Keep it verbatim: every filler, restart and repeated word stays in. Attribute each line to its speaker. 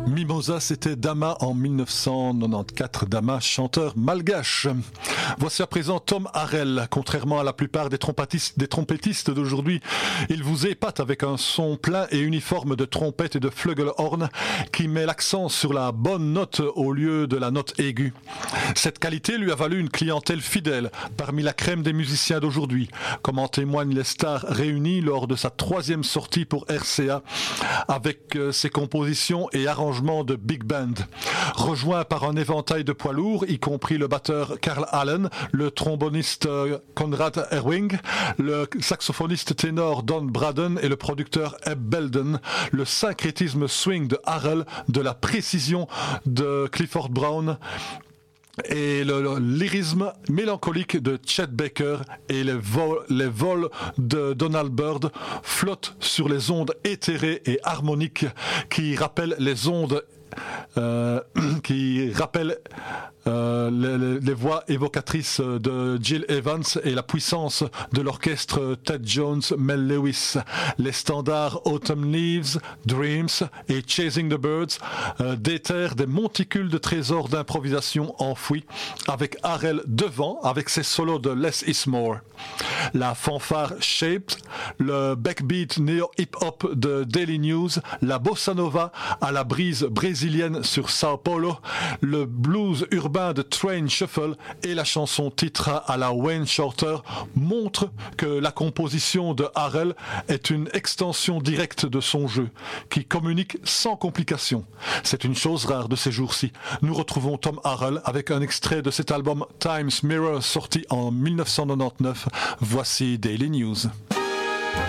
Speaker 1: Mimosa, c'était Dama en mille neuf cent quatre-vingt-quatorze, Dama, chanteur malgache. Voici à présent Tom Harrell. Contrairement à la plupart des trompettistes, des trompettistes d'aujourd'hui, il vous épate avec un son plein et uniforme de trompette et de flugelhorn qui met l'accent sur la bonne note au lieu de la note aiguë. Cette qualité lui a valu une clientèle fidèle parmi la crème des musiciens d'aujourd'hui, comme en témoignent les stars réunies lors de sa troisième sortie pour R C A avec euh, ses compositions et arrangements de big band. Rejoint par un éventail de poids lourds, y compris le batteur Carl Allen, le tromboniste euh, Conrad Erwing, le saxophoniste ténor Don Braden et le producteur Eb Belden, le syncrétisme swing de Harrell, de la précision de Clifford Brown et le, le lyrisme mélancolique de Chet Baker et les, vo- les vols de Donald Byrd flottent sur les ondes éthérées et harmoniques qui rappellent les ondes Euh, qui rappelle euh, les, les voix évocatrices de Jill Evans et la puissance de l'orchestre Ted Jones, Mel Lewis. Les standards Autumn Leaves, Dreams et Chasing the Birds euh, déterrent des monticules de trésors d'improvisation enfouis, avec Harrell devant, avec ses solos de Less is More. La fanfare Shaped, le backbeat néo-hip-hop de Daily News, la bossa nova à la brise brésilienne sur Sao Paulo, le blues urbain de Train Shuffle et la chanson titre à la Wayne Shorter montrent que la composition de Harrell est une extension directe de son jeu, qui communique sans complication. C'est une chose rare de ces jours-ci. Nous retrouvons Tom Harrell avec un extrait de cet album Times Mirror sorti en mille neuf cent quatre-vingt-dix-neuf. Voici Daily News.